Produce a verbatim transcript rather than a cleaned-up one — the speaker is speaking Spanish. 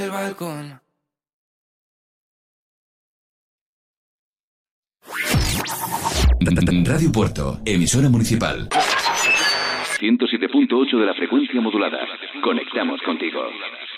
del balcón. Radio Puerto, emisora municipal. ciento siete punto ocho de la frecuencia modulada. Conectamos contigo.